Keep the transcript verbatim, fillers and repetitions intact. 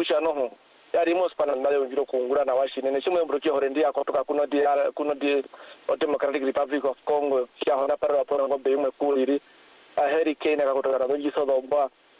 gusha no yari mo spana na yo ngiro kungura na washine ne chimwe mbroki horendia kutoka kuno D R kuno di Democratic Republic of Congo ya hona para raporo ngo be imwe kuriri a Harry Kane akakutoka na ngi so domba